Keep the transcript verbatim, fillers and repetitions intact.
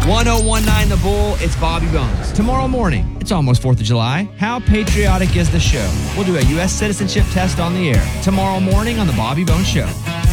one oh one nine The Bull, it's Bobby Bones. Tomorrow morning, it's almost fourth of July. How patriotic is the show? We'll do a U S citizenship test on the air tomorrow morning on The Bobby Bones Show.